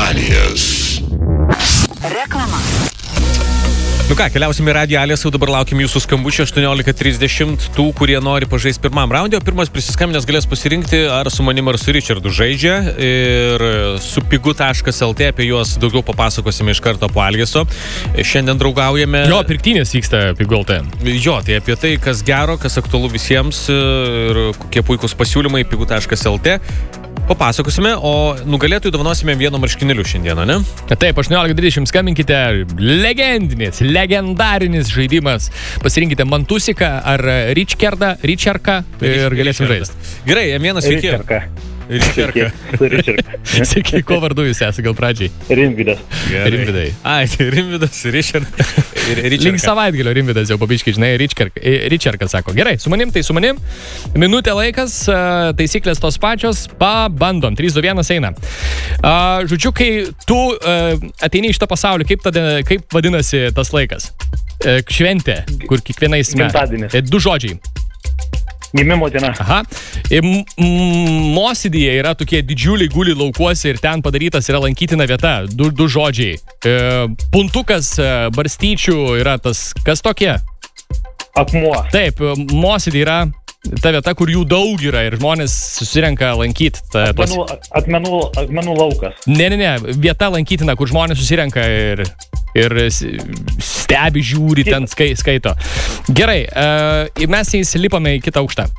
Radijas. Reklama. Nu ką, keliausime į Radijo Alės, jau dabar laukim jūsų skambučio 18:30, tų, kurie nori pažaisti pirmam raundė, o pirmas prisiskambinęs galės pasirinkti, ar su manim, ar su Richardu žaidžia, ir su pigu.lt apie juos daugiau papasakosime iš karto po Algeso. Šiandien draugaujame... Jo, pirktynės vyksta pigu.lt. Jo, tai apie tai, kas gero, kas aktualu visiems ir kokie puikūs pasiūlymai pigu.lt. Papasakosime, o nugalėtojų dovanosime vieno marškinėlių šiandieną, ne? Taip, 18:30 skambinkite, legendarinis žaidimas. Pasirinkite Mantusiką ar Richardą ir galėsim žaisti. Gerai, M1 sveiki. Richarka. Sakai, ko vardu jūs esate gal pradžiai? Rimvydas. Rimvydai. Ai, tai Rimvydas, Richard ir Richarka. Link savaitgalio Rimvydas jau pabiškai, žinai, Richarka sako. Gerai, su manim. Minutė laikas, taisyklės tos pačios, pabandom. 3, 2, 1 eina. Žodžiu, kai tu ateini iš to pasaulio, kaip vadinasi tas laikas? Šventė, kur kiekvienais metais. Gimtadienis. 2 žodžiai. Gimimo diena. Aha. Mosidėje yra tokie didžiuliai guli laukuose ir ten padarytas yra lankytina vieta. 2 žodžiai. Puntukas barstyčių yra tas, kas tokie? Akmuo. Taip, Mosidė yra ta vieta, kur jų daug yra ir žmonės susirenka lankyti. Akmenų laukas. Ne, vieta lankytina, kur žmonės susirenka ir stebi, žiūri, ten skaito. Gerai, mes įsilipame į kitą aukštą.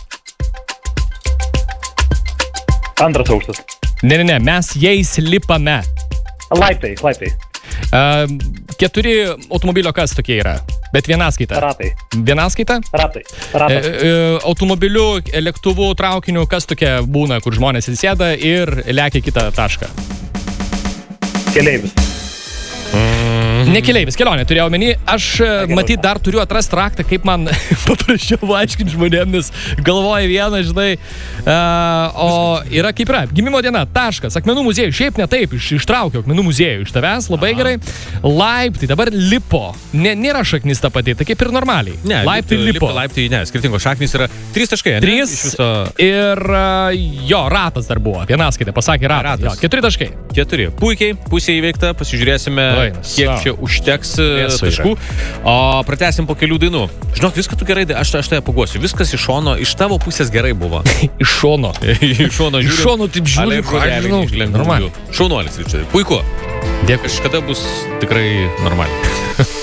Antras aukštas. Ne, mes jais lipame. Laiptai. 4 automobilio kas tokie yra, bet vienaskaita. Ratai. Vienaskaita? Ratai. Automobiliu, lėktuvu, traukiniu, kas tokie būna, kur žmonės įsėda ir lekia kitą tašką. Keleivis. Ne keleivis, kelionė turėjau omeny. Aš matyt dar turiu atrasti raktą, kaip man paprasčiau aiškinti žmonėm, nes galvoja vieną, žinai. O yra kaip yra. Gimimo diena, taškas, akmenų muziejų. Šiaip ne taip, ištraukiau akmenų muziejų iš tavęs, labai gerai. Laiptai, dabar lipo. Nėra šaknis ta pati, tai kaip ir normaliai. Ne, laiptai lipo. Laiptai, ne, skirtingos šaknys yra 3 taškai, ne? 3 ir jo, ratas dar buvo. Vienaskaita pasakė ratas. 4 taškai. 4. Puikiai, pusė įveikta, pasižiūrėsime, kiek čia užteks taškų. O pratęsim po kelių dainų. Žinok, viską tu gerai, aš tave paguosiu. Viskas iš šono, iš tavo pusės gerai buvo. Iš šono. Iš šono žiūri. Iš šono taip žiūri, žinau. Normaliai. Šaunuolis, Richardai. Puiku. Dėkui. Kažkada bus tikrai normaliai.